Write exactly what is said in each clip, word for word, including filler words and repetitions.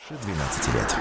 двенадцать лет.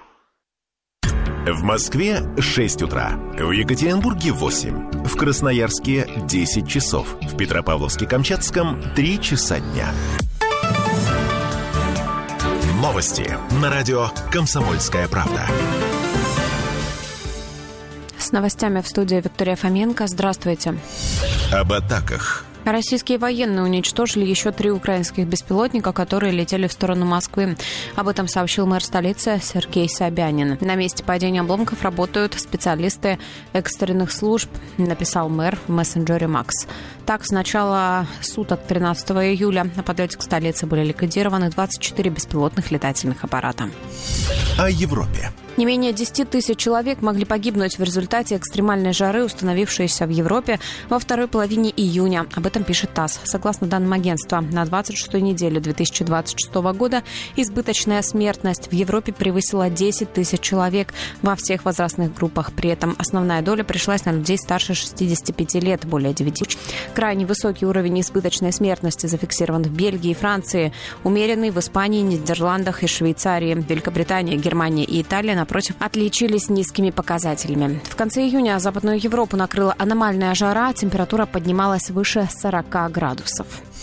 В Москве шесть утра, в Екатеринбурге восемь, в Красноярске десять часов, в Петропавловске-Камчатском три часа дня. Новости на радио «Комсомольская правда». С новостями в студии Виктория Фоменко. Здравствуйте. Об атаках. Российские военные уничтожили еще три украинских беспилотника, которые летели в сторону Москвы. Об этом сообщил мэр столицы Сергей Собянин. На месте падения обломков работают специалисты экстренных служб, написал мэр в мессенджере Макс. Так, с начала суток тринадцатого июля на подлете к столице были ликвидированы двадцать четыре беспилотных летательных аппарата. О Европе. Не менее десять тысяч человек могли погибнуть в результате экстремальной жары, установившейся в Европе во второй половине июня. Об этом пишет ТАСС. Согласно данным агентства, на двадцать шестой неделе две тысячи двадцать шестого года избыточная смертность в Европе превысила десять тысяч человек во всех возрастных группах. При этом основная доля пришлась на людей старше шестидесяти пяти лет, более девяти. Крайне высокий уровень избыточной смертности зафиксирован в Бельгии и Франции, умеренный в Испании, Нидерландах и Швейцарии. Великобритания, Германия и Италия, напротив, отличились низкими показателями. В конце июня Западную Европу накрыла аномальная жара, температура поднималась выше сорока градусов.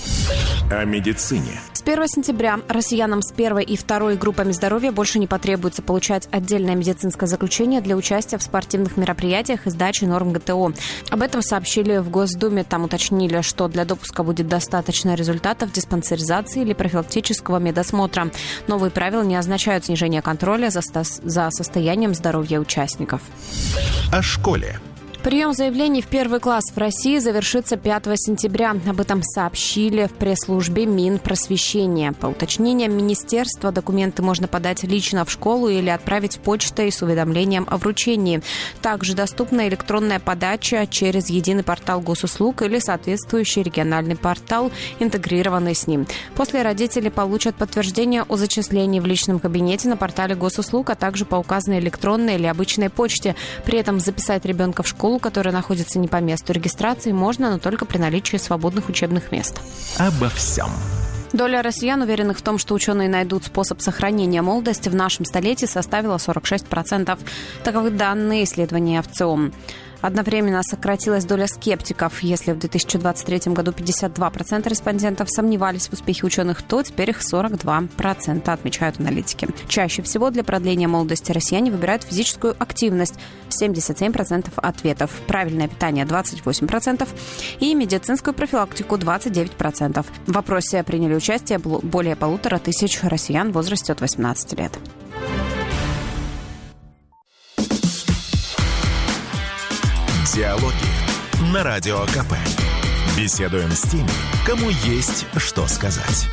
О медицине. С первого сентября россиянам с первой и второй группами здоровья больше не потребуется получать отдельное медицинское заключение для участия в спортивных мероприятиях и сдачи норм ГТО. Об этом сообщили в Госдуме. Там уточнили, что для допуска будет достаточно результатов диспансеризации или профилактического медосмотра. Новые правила не означают снижение контроля за, за состоянием здоровья участников. О школе. Прием заявлений в первый класс в России завершится пятого сентября. Об этом сообщили в пресс-службе Минпросвещения. По уточнениям министерства, документы можно подать лично в школу или отправить почтой с уведомлением о вручении. Также доступна электронная подача через единый портал госуслуг или соответствующий региональный портал, интегрированный с ним. После родители получат подтверждение о зачислении в личном кабинете на портале госуслуг, а также по указанной электронной или обычной почте. При этом записать ребенка в школу, которая находится не по месту регистрации, можно, но только при наличии свободных учебных мест. Обо всем. Доля россиян, уверенных в том, что ученые найдут способ сохранения молодости в нашем столетии, составила сорок шесть процентов. Таковы данные исследования ВЦИОМ. Одновременно сократилась доля скептиков. Если в две тысячи двадцать третьем году пятьдесят два процента респондентов сомневались в успехе ученых, то теперь их сорок два процента, отмечают аналитики. Чаще всего для продления молодости россияне выбирают физическую активность – семьдесят семь процентов ответов, правильное питание – двадцать восемь процентов и медицинскую профилактику – двадцать девять процентов. В опросе приняли участие более полутора тысяч россиян в возрасте от восемнадцати лет. Диалоги на Радио КП. Беседуем с теми, кому есть что сказать.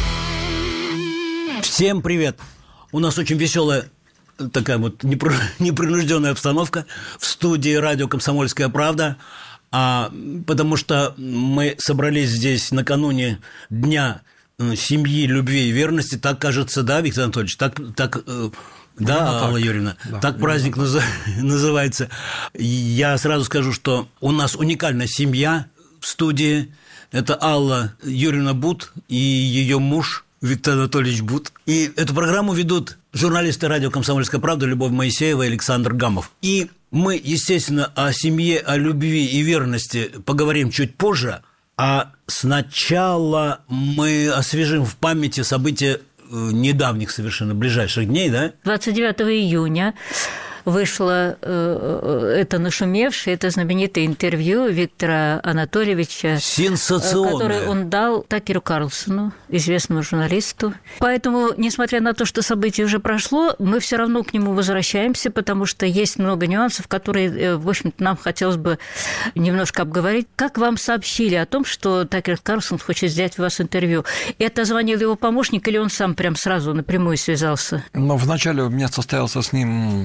Всем привет! У нас очень веселая такая вот непринужденная обстановка в студии радио «Комсомольская правда», а, потому что мы собрались здесь накануне Дня семьи, любви и верности. Так кажется, да, Виктор Анатольевич? Так... так Да, Именно Алла так. Юрьевна, Да, так праздник наз... называется. Я сразу скажу, что у нас уникальная семья в студии. Это Алла Юрьевна Бут и ее муж Виктор Анатольевич Бут. И эту программу ведут журналисты радио «Комсомольская правда» Любовь Моисеева и Александр Гамов. И мы, естественно, о семье, о любви и верности поговорим чуть позже, а сначала мы освежим в памяти события недавних совершенно, ближайших дней, да? двадцать девятого июня вышло э, это нашумевшее, это знаменитое интервью Виктора Анатольевича, сенсационное, которое он дал Такеру Карлсону, известному журналисту. Поэтому, несмотря на то, что событие уже прошло, мы все равно к нему возвращаемся, потому что есть много нюансов, которые, в общем-то, нам хотелось бы немножко обговорить. Как вам сообщили о том, что Такер Карлсон хочет взять у вас интервью? Это звонил его помощник или он сам прям сразу напрямую связался? Но вначале у меня состоялся с ним телефон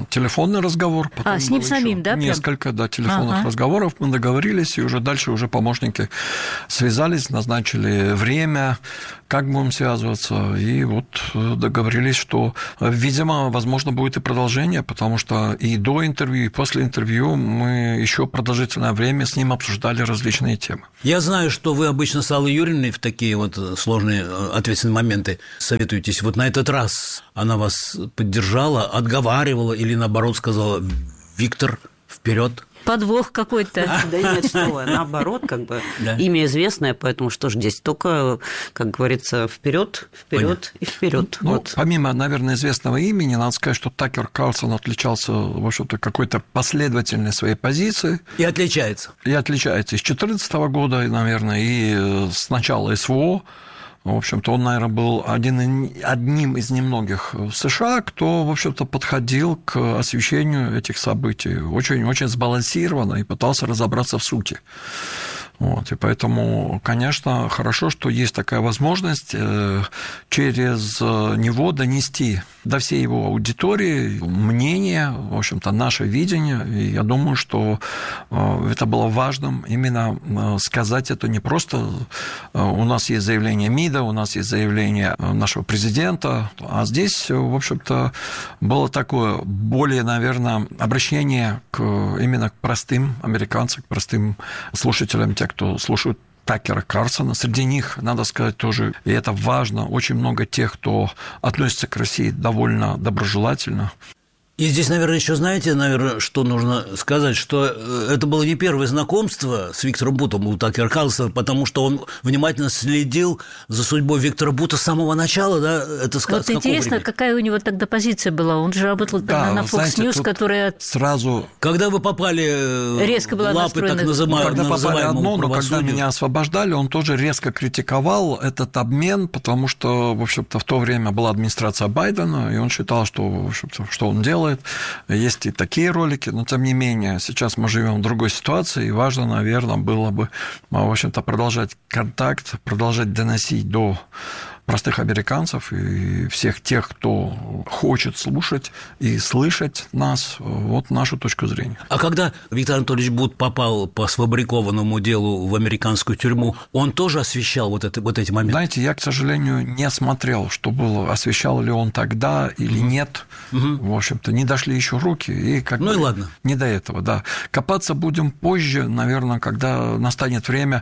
телефонный разговор. А, с ним самим, да? Несколько, прям? да, телефонных ага. разговоров. Мы договорились, и уже дальше уже помощники связались, назначили время, как будем связываться, и вот договорились, что, видимо, возможно, будет и продолжение, потому что и до интервью, и после интервью мы еще продолжительное время с ним обсуждали различные темы. Я знаю, что вы обычно с Аллой Юрьевной в такие вот сложные ответственные моменты советуетесь. Вот на этот раз она вас поддержала, отговаривала или, наоборот, сказала: Виктор, вперед. Подвох какой-то. Да нет, что вы, наоборот, как бы да. имя известное, поэтому что ж здесь только, как говорится, вперед, вперед и вперед. Ну, вот. Помимо, наверное, известного имени, надо сказать, что Такер Карлсон отличался, в общем-то, какой-то последовательной своей позиции. И отличается. И отличается и с две тысячи четырнадцатого года, наверное, и с начала СВО. В общем-то, он, наверное, был один, одним из немногих в США, кто, в общем-то, подходил к освещению этих событий очень-очень сбалансированно и пытался разобраться в сути. Вот, и поэтому, конечно, хорошо, что есть такая возможность через него донести до всей его аудитории мнение, в общем-то, наше видение. И я думаю, что это было важным именно сказать это не просто у нас есть заявление МИДа, у нас есть заявление нашего президента, а здесь, в общем-то, было такое более, наверное, обращение к, именно к простым американцам, к простым слушателям, тех, кто слушают Такера Карлсона. Среди них, надо сказать, тоже, и это важно, очень много тех, кто относится к России довольно доброжелательно. И здесь, наверное, еще знаете, наверное, что нужно сказать, что это было не первое знакомство с Виктором Бутом у Такера Карлсона, потому что он внимательно следил за судьбой Виктора Бута с самого начала, да? Это с, вот с интересно, времени? какая у него тогда позиция была? Он же работал да, на Fox знаете, News, которая сразу... Когда вы попали резко в лапы так называемого Когда попали одно, но когда меня освобождали, он тоже резко критиковал этот обмен, потому что, в общем-то, в то время была администрация Байдена, и он считал, что, в общем-то, что он делает. Есть и такие ролики, но, тем не менее, сейчас мы живем в другой ситуации, и важно, наверное, было бы, в общем-то, продолжать контакт, продолжать доносить до простых американцев и всех тех, кто хочет слушать и слышать нас, вот нашу точку зрения. А когда Виктор Анатольевич Бут попал по сфабрикованному делу в американскую тюрьму, он тоже освещал вот, это, вот эти моменты? Знаете, я, к сожалению, не смотрел, что было, освещал ли он тогда или угу. нет. Угу. В общем-то, не дошли еще руки. И как ну бы и ладно. Не до этого, да. Копаться будем позже, наверное, когда настанет время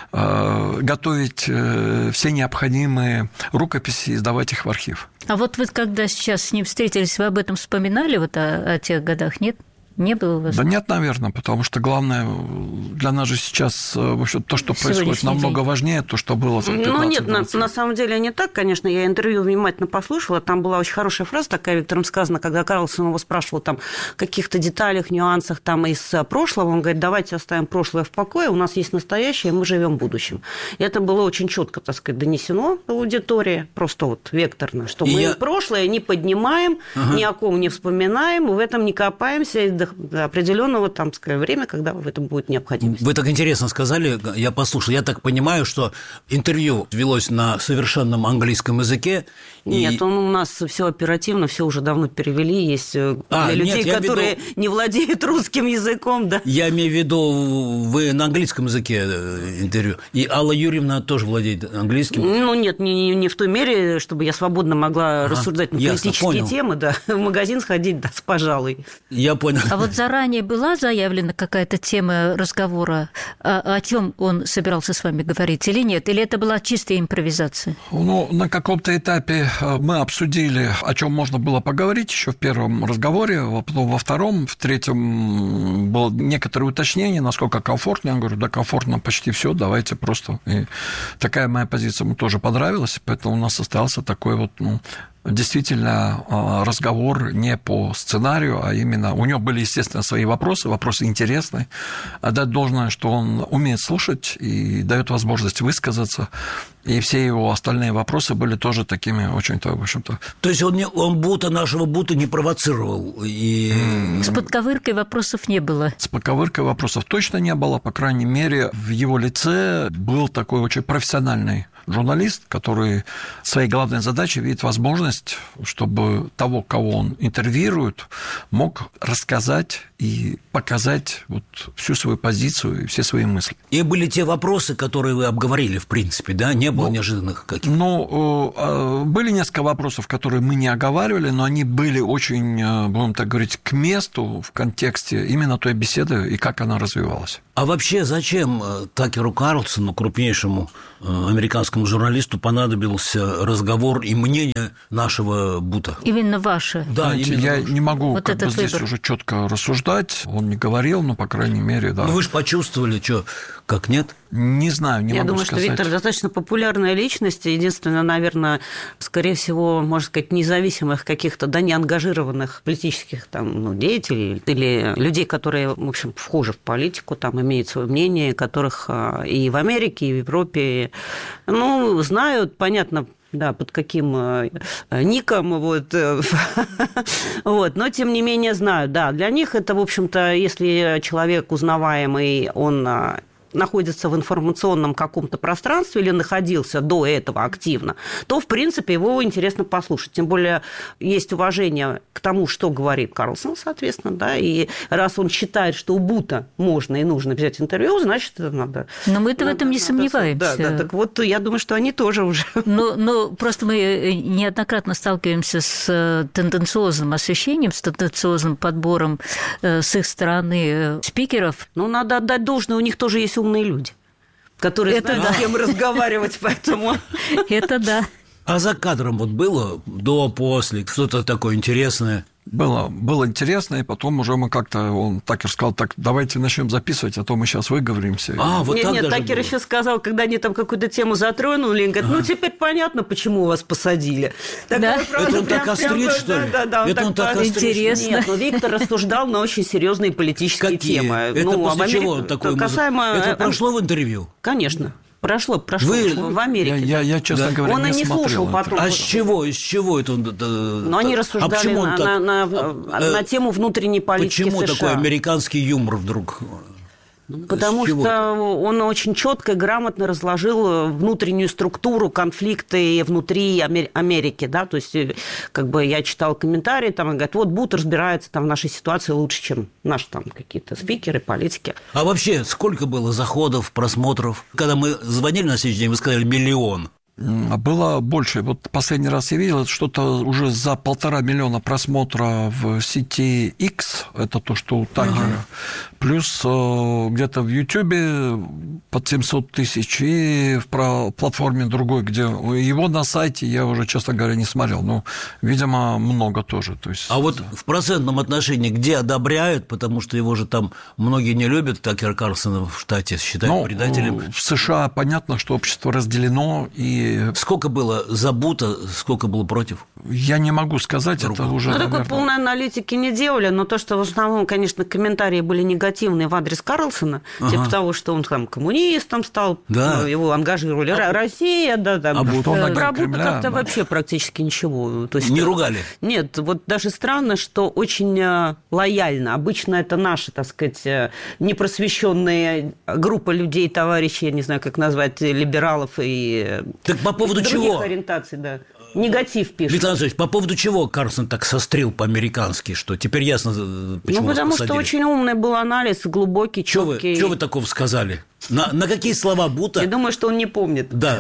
э, готовить э, все необходимые рукописи и сдавать их в архив. А вот вы, когда сейчас с ним встретились, вы об этом вспоминали, вот о, о тех годах, нет? Не было у вас? Да нет, наверное, потому что главное для нас же сейчас вообще то, что происходит, намного день. важнее, то, что было. Ну нет, на, на самом деле не так, конечно. Я интервью внимательно послушала, там была очень хорошая фраза такая Виктором сказана, когда Карлсон его спрашивал там о каких-то деталях, нюансах там из прошлого, он говорит, давайте оставим прошлое в покое, у нас есть настоящее, мы живем будущим. И это было очень четко, так сказать, донесено в аудитории, просто вот векторно, что мы я... прошлое не поднимаем, ага. ни о ком не вспоминаем, в этом не копаемся, до определенного там, скажем, время, когда в этом будет необходимость. Вы так интересно сказали, я послушал, я так понимаю, что интервью велось на совершенном английском языке. Нет, и... он у нас все оперативно, все уже давно перевели, есть для а, людей, нет, которые веду... не владеют русским языком, да. Я имею в виду, вы на английском языке интервью, и Алла Юрьевна тоже владеет английским? Ну нет, не, не в той мере, чтобы я свободно могла ага, рассуждать на ясно, политические понял. темы, да, в магазин сходить, да, пожалуй. Я понял. А вот заранее была заявлена какая-то тема разговора, о, о чем он собирался с вами говорить или нет? Или это была чистая импровизация? Ну, на каком-то этапе мы обсудили, о чем можно было поговорить еще в первом разговоре, потом во втором, в третьем было некоторые уточнения, насколько комфортно. Я говорю, да, комфортно почти все, давайте просто. И такая моя позиция ему тоже понравилась, поэтому у нас состоялся такой вот, ну, действительно разговор не по сценарию, а именно у него были, естественно, свои вопросы, вопросы интересные. Отдать должное, что он умеет слушать и дает возможность высказаться, и все его остальные вопросы были тоже такими очень-то, в общем-то... То есть он, не, он Бута, нашего Бута не провоцировал? И... С подковыркой вопросов не было? С подковыркой вопросов точно не было, по крайней мере, в его лице был такой очень профессиональный журналист, который своей главной задачей видит возможность, чтобы того, кого он интервьюирует, мог рассказать и показать вот всю свою позицию и все свои мысли. И были те вопросы, которые вы обговорили, в принципе, да? Не было ну, неожиданных каких-то? Ну, были несколько вопросов, которые мы не оговаривали, но они были очень, будем так говорить, к месту в контексте именно той беседы и как она развивалась. А вообще зачем Такеру Карлсону, крупнейшему американскому журналисту, понадобился разговор и мнение нашего Бута? Именно ваше. Да, Знаете, именно я ваше. Не могу вот как бы здесь выбор. Уже четко рассуждать. Он не говорил, но, по крайней мере, да. Ну, вы же почувствовали, что, как нет? Не знаю, не я могу думаю, сказать. что Виктор достаточно популярная личность. Единственное, наверное, скорее всего, можно сказать, независимых каких-то, да, неангажированных политических там, ну, деятелей или людей, которые, в общем, вхожи в политику, там, имеют свое мнение, которых и в Америке, и в Европе, ну, знают, понятно, да, под каким э, ником, вот, э, вот, но, тем не менее, знаю, да, для них это, в общем-то, если человек узнаваемый, он находится в информационном каком-то пространстве или находился до этого активно, то, в принципе, его интересно послушать. Тем более, есть уважение к тому, что говорит Карлсон, соответственно, да, и раз он считает, что у Бута можно и нужно взять интервью, значит, это надо... Но мы-то надо, в этом не надо, сомневаемся. Да, да, так вот, я думаю, что они тоже уже... Но, но просто мы неоднократно сталкиваемся с тенденциозным освещением, с тенденциозным подбором с их стороны спикеров. Ну, надо отдать должное, у них тоже есть умные люди, которые это знают, да. с кем разговаривать, поэтому... Это да. А за кадром вот было до, после, что-то такое интересное? Было, было интересно, и потом уже мы как-то, он Такер сказал, так, давайте начнем записывать, а то мы сейчас выговоримся. А, вот нет, так нет, даже Такер было. еще сказал, когда они там какую-то тему затронули, он говорит, ну, теперь понятно, почему вас посадили. Так, да? ну, правда, Это он прям, так острит, прям, что ли? Да, да, он Это так, он так острит. Интересно. Нет, но Виктор рассуждал на очень серьезные политические Какие? темы. Это ну, после об чего Америке... такое? Касаемо... Это прошло в интервью? Конечно. Прошло, прошло Вы... в Америке. Я, я, я честно да. говоря, он не и не смотрел слушал потом. А с чего, из чего это? Но они рассуждали а почему на, так... на, на, а, на тему внутренней политики почему США. Почему такой американский юмор вдруг? Потому что он очень четко и грамотно разложил внутреннюю структуру конфликта внутри Америки, да, то есть как бы я читал комментарии, там, и говорят, вот Бут разбирается там в нашей ситуации лучше, чем наши там какие-то спикеры, политики. А вообще, сколько было заходов, просмотров? Когда мы звонили на следующий день, вы сказали миллион. Было больше. Вот последний раз я видел, это что-то уже за полтора миллиона просмотра в сети X, это то, что у Такера, ага. плюс где-то в Ютьюбе под семьсот тысяч, и в платформе другой, где его на сайте я уже, честно говоря, не смотрел, но, видимо, много тоже. То есть... А вот в процентном отношении где одобряют, потому что его же там многие не любят, Такера Карлсона в штате считают ну, предателем. В США понятно, что общество разделено, и сколько было за Бута, сколько было против? Я не могу сказать, Друг. это уже, Ну, наверное... такой полной аналитики не делали, но то, что в основном, конечно, комментарии были негативные в адрес Карлсона, ага. типа того, что он там коммунистом стал, да. его ангажировали, а... Россия, да, да. А Бута про Бута как-то да. да. вообще практически ничего. То есть, не ругали? Нет, вот даже странно, что очень лояльно. Обычно это наши, так сказать, непросвещенные группа людей, товарищей, я не знаю, как назвать, либералов и... Так по поводу других чего? Ориентаций, да. Негатив пишет. Виктор Анатольевич, по поводу чего Карлсон так сострил по-американски, что теперь ясно, почему Ну, потому вас посадили? что очень умный был анализ, глубокий, четкий. Что вы, вы такого сказали? На, на какие слова Бута? Я думаю, что он не помнит. Да.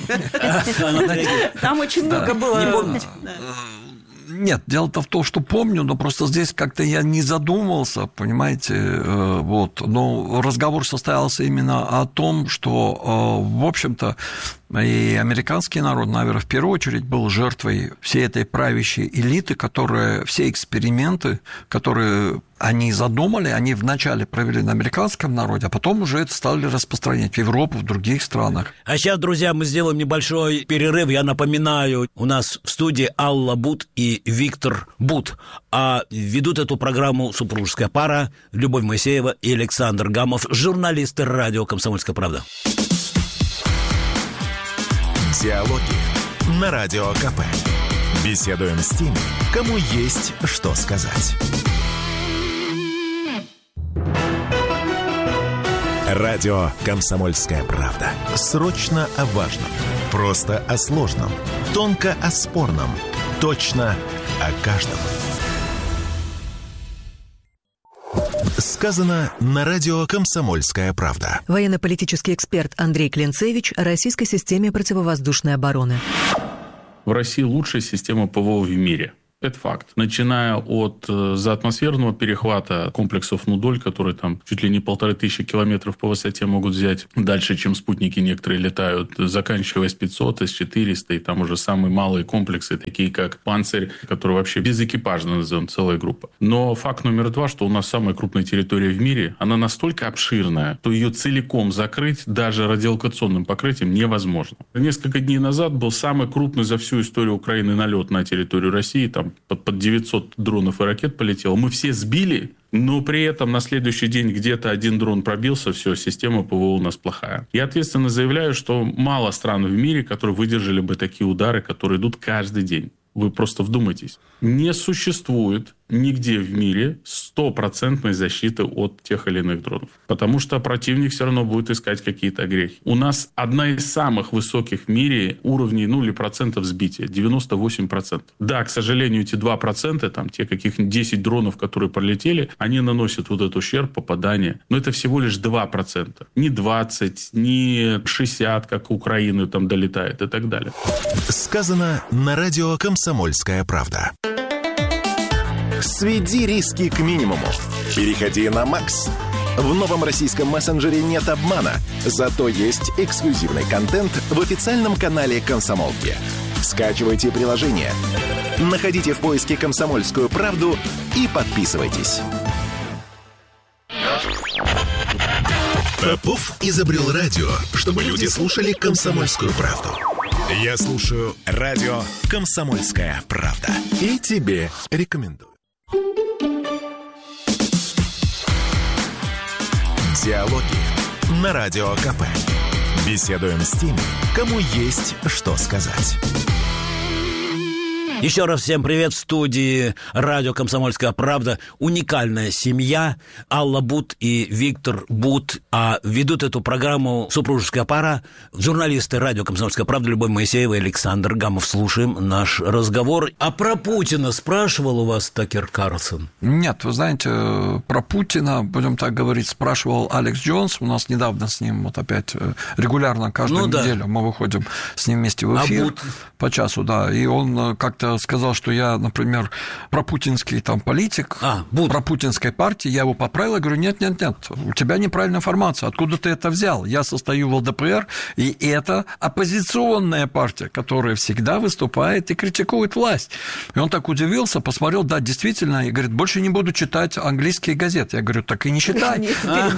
Там очень много было. Не помните? Нет, дело-то в том, что помню, но просто здесь как-то я не задумывался, понимаете, вот. Но разговор состоялся именно о том, что, в общем-то, и американский народ, наверное, в первую очередь был жертвой всей этой правящей элиты, которая все эксперименты, которые они задумали, они вначале провели на американском народе, а потом уже это стали распространять в Европу, в других странах. А сейчас, друзья, мы сделаем небольшой перерыв. Я напоминаю, у нас в студии Алла Бут и Виктор Бут. А ведут эту программу супружеская пара Любовь Моисеева и Александр Гамов, журналисты радио «Комсомольская правда». Диалоги на Радио КП. Беседуем с теми, кому есть что сказать. Радио «Комсомольская правда». Срочно о важном. Просто о сложном. Тонко о спорном. Точно о каждом. Сказано на радио «Комсомольская правда». Военно-политический эксперт Андрей Клинцевич о российской системе противовоздушной обороны. В России лучшая система ПВО в мире. Это факт. Начиная от заатмосферного перехвата комплексов «Нудоль», которые там чуть ли не полторы тысячи километров по высоте могут взять дальше, чем спутники некоторые летают, заканчивая с пятьсот, с четыреста, и там уже самые малые комплексы, такие как «Панцирь», который вообще безэкипажно назовем, целая группа. Но факт номер два, что у нас самая крупная территория в мире, она настолько обширная, что ее целиком закрыть даже радиолокационным покрытием невозможно. Несколько дней назад был самый крупный за всю историю Украины налет на территорию России, там под девятьсот дронов и ракет полетело. Мы все сбили, но при этом на следующий день где-то один дрон пробился, все, система ПВО у нас плохая. Я ответственно заявляю, что мало стран в мире, которые выдержали бы такие удары, которые идут каждый день. Вы просто вдумайтесь. Не существует нигде в мире стопроцентной защиты от тех или иных дронов. Потому что противник все равно будет искать какие-то огрехи. У нас одна из самых высоких в мире уровней, ну или процентов сбития. девяносто восемь процентов. Да, к сожалению, эти два процента, там, те каких-нибудь десять дронов, которые пролетели, они наносят вот этот ущерб, попадание. Но это всего лишь два процента. Не двадцать, не шестьдесят, как Украина там долетает и так далее. Сказано на радио «Комсомольская правда». Сведи риски к минимуму. Переходи на Макс. В новом российском мессенджере нет обмана, зато есть эксклюзивный контент в официальном канале «Комсомолки». Скачивайте приложение, находите в поиске «Комсомольскую правду» и подписывайтесь. Попов изобрел радио, чтобы люди слушали «Комсомольскую правду». Я слушаю радио «Комсомольская правда». И тебе рекомендую. Диалоги на Радио КП. Беседуем с теми, кому есть что сказать. Еще раз всем привет. В студии радио «Комсомольская правда» уникальная семья Алла Бут и Виктор Бут. А ведут эту программу супружеская пара, журналисты радио «Комсомольская правда» Любовь Моисеева и Александр Гамов. Слушаем наш разговор. А про Путина спрашивал у вас Такер Карлсон? Нет, вы знаете, про Путина, будем так говорить, спрашивал Алекс Джонс. У нас недавно с ним вот опять регулярно каждую ну, неделю да. мы выходим с ним вместе в эфир. А Бут? По часу, да. И он как-то сказал, что я, например, пропутинский там политик, а, про путинской партии, я его поправил, я говорю, нет-нет-нет, у тебя неправильная информация, откуда ты это взял? Я состою в ЛДПР, и это оппозиционная партия, которая всегда выступает и критикует власть. И он так удивился, посмотрел, да, действительно, и говорит, больше не буду читать английские газеты. Я говорю, так и не читай.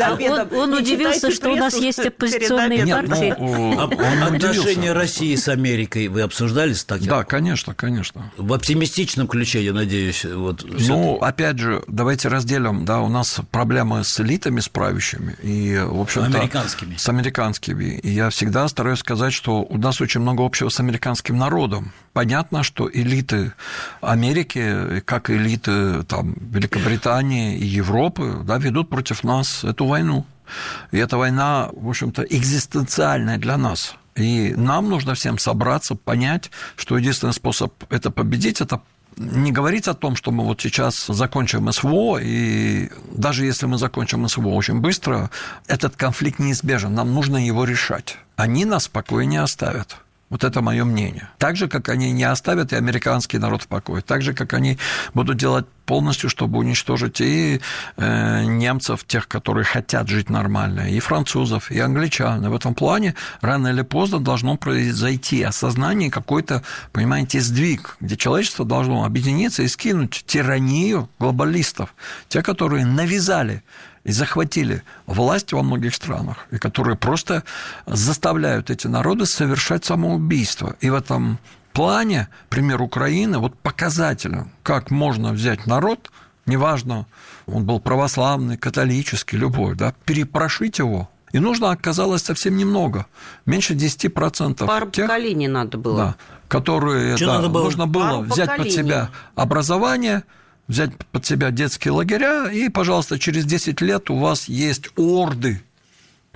Он удивился, что у нас есть оппозиционные партии. Отношения России с Америкой вы обсуждали с Такером? Да, конечно, конечно. В оптимистичном ключе, я надеюсь. Вот, ну, опять же, давайте разделим, да, у нас проблемы с элитами, с правящими, и, в общем-то... Американскими. С американскими. И я всегда стараюсь сказать, что у нас очень много общего с американским народом. Понятно, что элиты Америки, как и элиты там, Великобритании и Европы, да, ведут против нас эту войну. И эта война, в общем-то, экзистенциальная для нас. И нам нужно всем собраться, понять, что единственный способ это победить, это не говорить о том, что мы вот сейчас закончим СВО, и даже если мы закончим СВО очень быстро, этот конфликт неизбежен, нам нужно его решать. Они нас в покое не оставят. Вот это мое мнение. Так же, как они не оставят и американский народ в покое, так же, как они будут делать полностью, чтобы уничтожить и э, немцев, тех, которые хотят жить нормально, и французов, и англичан. И в этом плане рано или поздно должно произойти осознание, какой-то, понимаете, сдвиг, где человечество должно объединиться и скинуть тиранию глобалистов, те, которые навязали и захватили власть во многих странах, и которые просто заставляют эти народы совершать самоубийство. И в этом плане пример Украины вот показателен, как можно взять народ, неважно, он был православный, католический, любой, да, перепрошить его. И нужно оказалось совсем немного, меньше десяти процентов. Пару тех, поколений надо было. Да, которые да, надо было? нужно было Пару взять поколений. под себя образование, взять под себя детские лагеря, и, пожалуйста, через десять лет у вас есть орды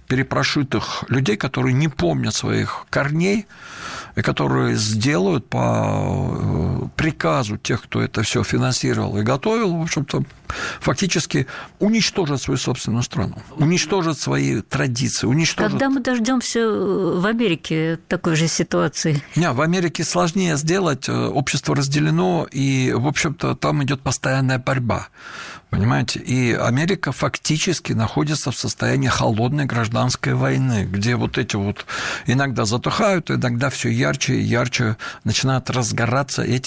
перепрошитых людей, которые не помнят своих корней и которые сделают по приказу тех, кто это все финансировал и готовил, в общем-то, фактически уничтожат свою собственную страну, уничтожат свои традиции, уничтожат... Когда мы дождемся в Америке такой же ситуации? Не, в Америке сложнее сделать, общество разделено, и, в общем-то, там идет постоянная борьба, понимаете? И Америка фактически находится в состоянии холодной гражданской войны, где вот эти вот иногда затухают, иногда все ярче и ярче начинают разгораться эти